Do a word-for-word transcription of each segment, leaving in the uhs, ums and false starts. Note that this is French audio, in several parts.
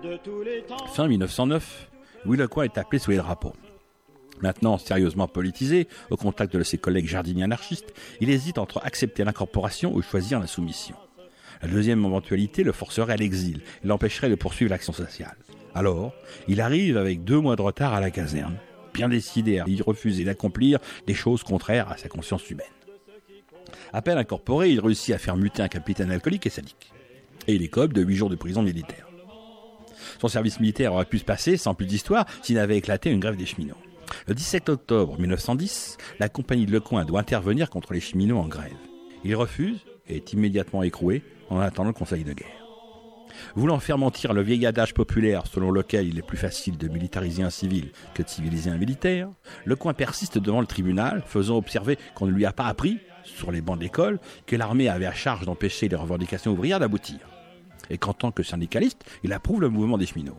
Fin mille neuf cent neuf, Louis Lecoing est appelé sous les drapeaux. Maintenant sérieusement politisé, au contact de ses collègues jardiniers anarchistes, il hésite entre accepter l'incorporation ou choisir la soumission. La deuxième éventualité le forcerait à l'exil et l'empêcherait de poursuivre l'action sociale. Alors, il arrive avec deux mois de retard à la caserne, bien décidé à y refuser d'accomplir des choses contraires à sa conscience humaine. À peine incorporé, il réussit à faire muter un capitaine alcoolique et sadique. Et il écope de huit jours de prison militaire. Son service militaire aurait pu se passer sans plus d'histoire s'il n'avait éclaté une grève des cheminots. Le dix-sept octobre mille neuf cent dix, la compagnie de Lecoing doit intervenir contre les cheminots en grève. Il refuse et est immédiatement écroué en attendant le conseil de guerre. Voulant faire mentir le vieil adage populaire selon lequel il est plus facile de militariser un civil que de civiliser un militaire, Lecoing persiste devant le tribunal, faisant observer qu'on ne lui a pas appris, sur les bancs de l'école, que l'armée avait à charge d'empêcher les revendications ouvrières d'aboutir. Et qu'en tant que syndicaliste, il approuve le mouvement des cheminots.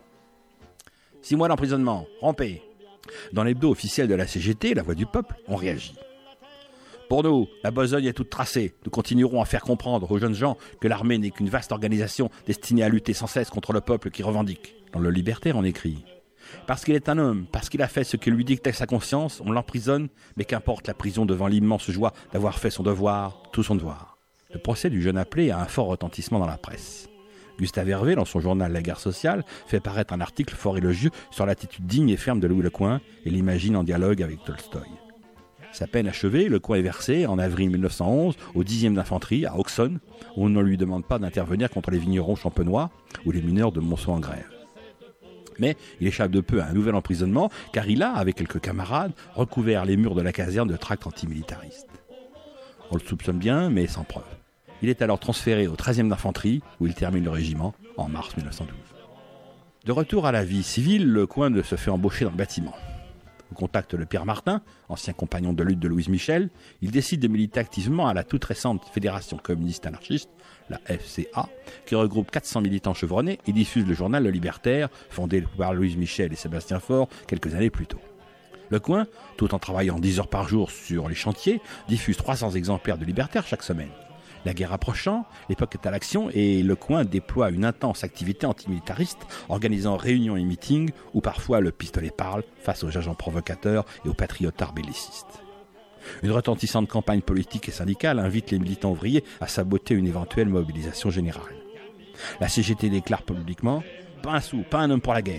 Six mois d'emprisonnement, rampé. Dans l'hebdo officiel de la C G T, La Voix du Peuple, on réagit. Pour nous, la besogne est toute tracée. Nous continuerons à faire comprendre aux jeunes gens que l'armée n'est qu'une vaste organisation destinée à lutter sans cesse contre le peuple qui revendique. Dans le Libertaire, on écrit « Parce qu'il est un homme, parce qu'il a fait ce que lui dictait sa conscience, on l'emprisonne, mais qu'importe la prison devant l'immense joie d'avoir fait son devoir, tout son devoir. » Le procès du jeune appelé a un fort retentissement dans la presse. Gustave Hervé, dans son journal La Guerre sociale, fait paraître un article fort élogieux sur l'attitude digne et ferme de Louis Lecoing et l'imagine en dialogue avec Tolstoï. Sa peine achevée, Lecoing est versé, en avril mille neuf cent onze, au dixième d'infanterie, à Auxonne, où on ne lui demande pas d'intervenir contre les vignerons champenois ou les mineurs de Monceau en grève. Mais il échappe de peu à un nouvel emprisonnement, car il a, avec quelques camarades, recouvert les murs de la caserne de tracts antimilitaristes. On le soupçonne bien, mais sans preuve. Il est alors transféré au treizième d'infanterie, où il termine le régiment en mars mille neuf cent douze. De retour à la vie civile, Lecoing se fait embaucher dans le bâtiment. Au contact de Pierre Martin, ancien compagnon de lutte de Louise Michel, il décide de militer activement à la toute récente Fédération communiste anarchiste, la F C A, qui regroupe quatre cents militants chevronnés et diffuse le journal Le Libertaire, fondé par Louise Michel et Sébastien Faure quelques années plus tôt. Lecoing, tout en travaillant dix heures par jour sur les chantiers, diffuse trois cents exemplaires de Libertaire chaque semaine. La guerre approchant, l'époque est à l'action et Lecoing déploie une intense activité antimilitariste, organisant réunions et meetings où parfois le pistolet parle face aux agents provocateurs et aux patriotards bellicistes. Une retentissante campagne politique et syndicale invite les militants ouvriers à saboter une éventuelle mobilisation générale. La C G T déclare publiquement « Pas un sou, pas un homme pour la guerre ».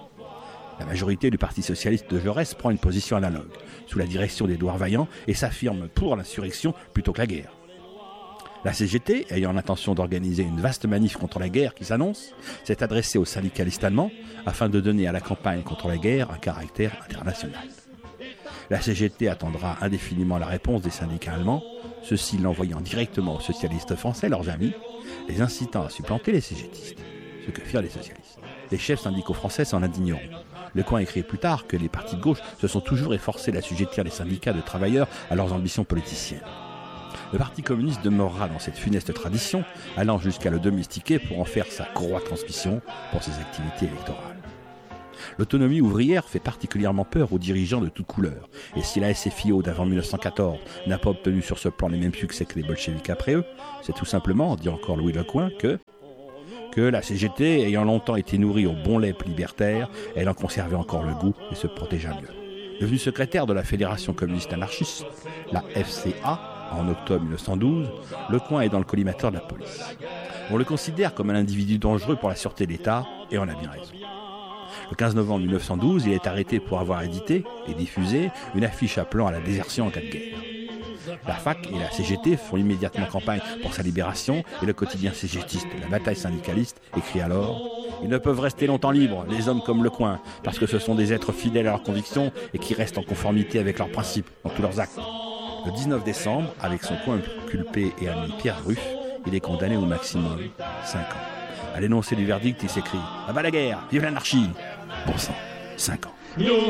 La majorité du Parti socialiste de Jaurès prend une position analogue, sous la direction d'Édouard Vaillant, et s'affirme pour l'insurrection plutôt que la guerre. La C G T, ayant l'intention d'organiser une vaste manif contre la guerre qui s'annonce, s'est adressée aux syndicalistes allemands afin de donner à la campagne contre la guerre un caractère international. La C G T attendra indéfiniment la réponse des syndicats allemands, ceux-ci l'envoyant directement aux socialistes français, leurs amis, les incitant à supplanter les cégétistes, ce que firent les socialistes. Les chefs syndicaux français s'en indigneront. Lecoing écrit plus tard que les partis de gauche se sont toujours efforcés d'assujettir les syndicats de travailleurs à leurs ambitions politiciennes. Le Parti communiste demeurera dans cette funeste tradition, allant jusqu'à le domestiquer pour en faire sa courroie de transmission pour ses activités électorales. L'autonomie ouvrière fait particulièrement peur aux dirigeants de toutes couleurs, et si la S F I O d'avant mille neuf cent quatorze n'a pas obtenu sur ce plan les mêmes succès que les bolcheviks après eux, c'est tout simplement, dit encore Louis Lecoing, que, que la C G T, ayant longtemps été nourrie au bon lait libertaire, elle en conservait encore le goût et se protégea mieux. Devenu secrétaire de la Fédération communiste anarchiste, la F C A, en octobre mille neuf cent douze, Lecoing est dans le collimateur de la police. On le considère comme un individu dangereux pour la sûreté de l'État, et on a bien raison. Le quinze novembre mille neuf cent douze, il est arrêté pour avoir édité et diffusé une affiche appelant à la désertion en cas de guerre. La F A C et la C G T font immédiatement campagne pour sa libération et le quotidien cégétiste, la bataille syndicaliste, écrit alors « Ils ne peuvent rester longtemps libres, les hommes comme Lecoing, parce que ce sont des êtres fidèles à leurs convictions et qui restent en conformité avec leurs principes dans tous leurs actes. » Le dix-neuf décembre, avec son coinculpé et ami Pierre Ruff, il est condamné au maximum cinq ans. À l'énoncé du verdict, il s'écrie « À bas la guerre, vive l'anarchie !» Bon sang, cinq ans. Nous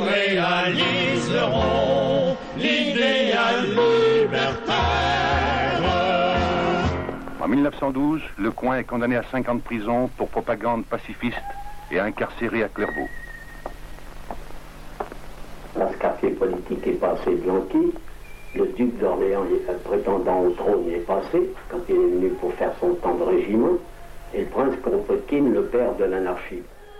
réaliserons l'idéal libertaire. En mille neuf cent douze, Lecoing est condamné à cinq ans de prison pour propagande pacifiste et incarcéré à Clairvaux. Lorsque quartier politique est passé Blanqui, le duc d'Orléans, prétendant au trône, est passé, quand il est venu pour faire son temps de régiment, et le prince Kropotkin, le père de l'anarchie.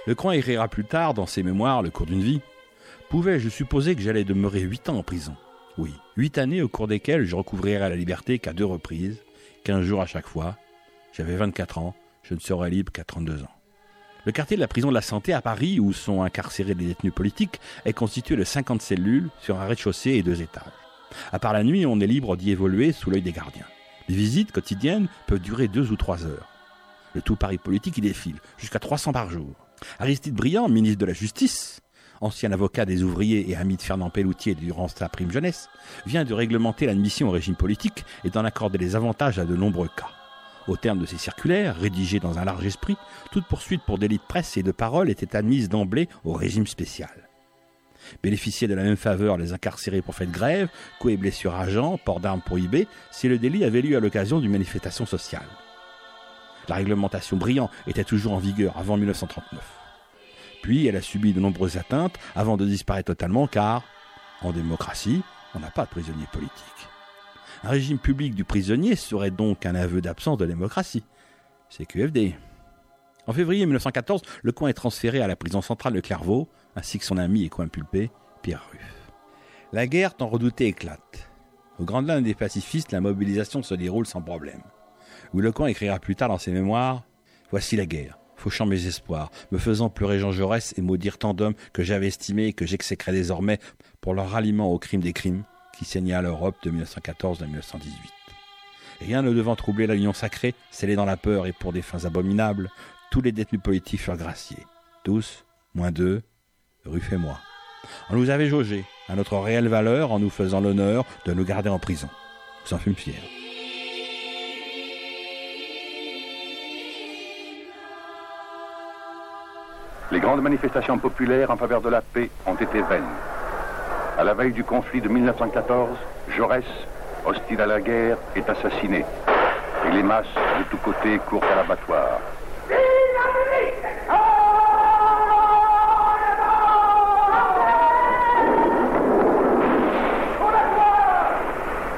Lecran écrira plus tard dans ses mémoires Le cours d'une vie. Pouvais-je supposer que j'allais demeurer huit ans en prison ? Oui, huit années au cours desquelles je recouvrirai la liberté qu'à deux reprises, quinze jours à chaque fois. J'avais vingt-quatre ans, je ne serai libre qu'à trente-deux ans. Le quartier de la prison de la Santé à Paris, où sont incarcérés des détenus politiques, est constitué de cinquante cellules sur un rez-de-chaussée et deux étages. À part la nuit, on est libre d'y évoluer sous l'œil des gardiens. Les visites quotidiennes peuvent durer deux ou trois heures. Le tout Paris politique y défile, jusqu'à trois cents par jour. Aristide Briand, ministre de la Justice, ancien avocat des ouvriers et ami de Fernand Pelloutier durant sa prime jeunesse, vient de réglementer l'admission au régime politique et d'en accorder les avantages à de nombreux cas. Au terme de ces circulaires, rédigées dans un large esprit, toute poursuite pour délit de presse et de parole était admise d'emblée au régime spécial. Bénéficiaient de la même faveur les incarcérés pour fait de grève, coups et blessures à agents, port d'armes prohibé, si le délit avait lieu à l'occasion d'une manifestation sociale. La réglementation Briand était toujours en vigueur avant mille neuf cent trente-neuf. Puis elle a subi de nombreuses atteintes avant de disparaître totalement car, en démocratie, on n'a pas de prisonniers politiques. Un régime public du prisonnier serait donc un aveu d'absence de démocratie. C'est Q F D. En février mille neuf cent quatorze, Lecon est transféré à la prison centrale de Clairvaux, ainsi que son ami et co-inculpé, Pierre Ruff. La guerre tant redoutée éclate. Au Grand Lin des pacifistes, la mobilisation se déroule sans problème. Où Lecon écrira plus tard dans ses mémoires « Voici la guerre, fauchant mes espoirs, me faisant pleurer Jean Jaurès et maudire tant d'hommes que j'avais estimés et que j'exécrais désormais pour leur ralliement au crime des crimes qui saigna l'Europe de mille neuf cent quatorze à mille neuf cent dix-huit. Rien ne devant troubler la union sacrée, scellée dans la peur et pour des fins abominables, tous les détenus politiques furent graciés. Tous, moins deux, Ruff et moi. On nous avait jaugés à notre réelle valeur en nous faisant l'honneur de nous garder en prison. Nous en fûmes fiers. Les grandes manifestations populaires en faveur de la paix ont été vaines. À la veille du conflit de mille neuf cent quatorze, Jaurès, hostile à la guerre, est assassiné. Et les masses de tous côtés courent à l'abattoir.